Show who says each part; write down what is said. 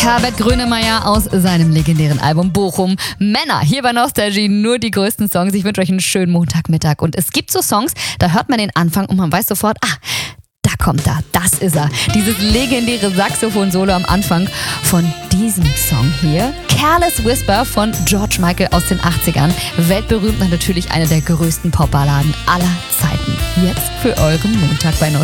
Speaker 1: Herbert Grönemeyer aus seinem legendären Album Bochum. Männer, hier bei Nostalgie, nur die größten Songs. Ich wünsche euch einen schönen Montagmittag. Und es gibt so Songs, da hört man den Anfang und man weiß sofort, da kommt er, das ist er. Dieses legendäre Saxophon-Solo am Anfang von diesem Song hier. Careless Whisper von George Michael aus den 80ern. Weltberühmt und natürlich eine der größten Popballaden aller Zeiten. Jetzt für euren Montag bei Nostalgie.